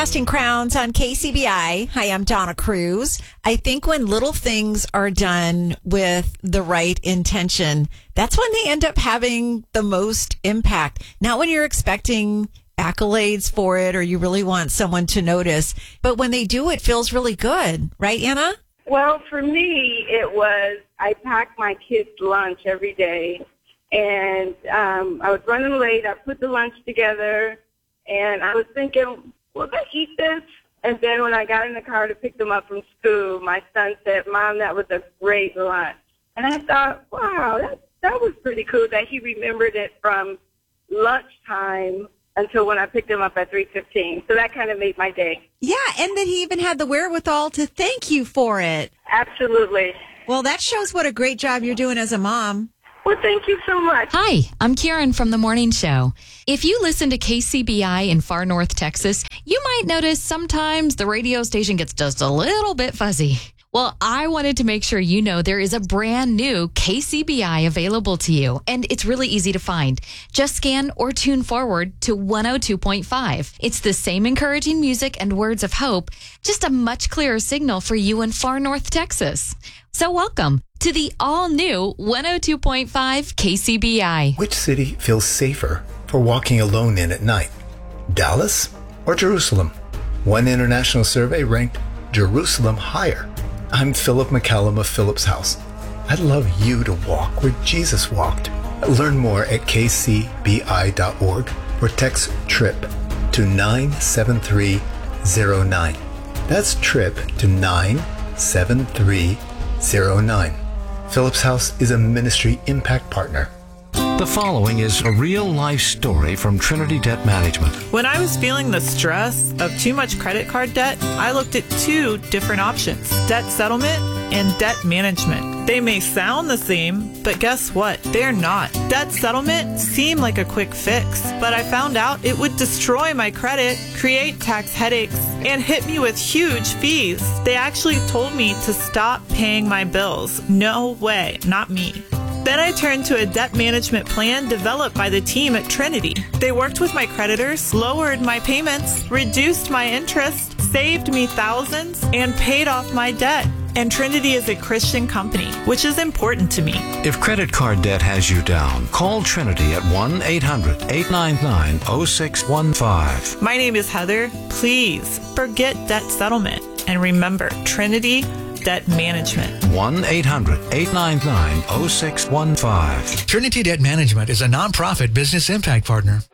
Casting Crowns on KCBI. Hi, I'm Donna Cruz. I think when little things are done with the right intention, that's when they end up having the most impact. Not when you're expecting accolades for it or you really want someone to notice, but when they do, it feels really good. Right, Anna? Well, for me, it was I packed my kids' lunch every day, and I was running late. I put the lunch together, and I was thinking, will I eat this? And then when I got in the car to pick them up from school, my son said, Mom, that was a great lunch. And I thought, wow, that was pretty cool that he remembered it from lunchtime until when I picked him up at 3:15. So that kind of made my day. Yeah, and that he even had the wherewithal to thank you for it. Absolutely. Well, that shows what a great job you're doing as a mom. Well, thank you so much. Hi, I'm Karen from The Morning Show. If you listen to KCBI in far north Texas, you might notice sometimes the radio station gets just a little bit fuzzy. Well, I wanted to make sure you know there is a brand new KCBI available to you, and it's really easy to find. Just scan or tune forward to 102.5. It's the same encouraging music and words of hope, just a much clearer signal for you in far north Texas. So welcome to the all-new 102.5 KCBI. Which city feels safer for walking alone in at night? Dallas or Jerusalem? One international survey ranked Jerusalem higher. I'm Philip McCallum of Philip's House. I'd love you to walk where Jesus walked. Learn more at kcbi.org or text TRIP to 97309. That's TRIP to 97309. Philip's House is a ministry impact partner. The following is a real-life story from Trinity Debt Management. When I was feeling the stress of too much credit card debt, I looked at two different options: debt settlement and debt management. They may sound the same, but guess what? They're not. Debt settlement seemed like a quick fix, but I found out it would destroy my credit, create tax headaches, and hit me with huge fees. They actually told me to stop paying my bills. No way, not me. Then I turned to a debt management plan developed by the team at Trinity. They worked with my creditors, lowered my payments, reduced my interest, saved me thousands, and paid off my debt. And Trinity is a Christian company, which is important to me. If credit card debt has you down, call Trinity at 1-800-899-0615. My name is Heather. Please forget debt settlement. And remember, Trinity Debt Management. 1-800-899-0615. Trinity Debt Management is a nonprofit business impact partner.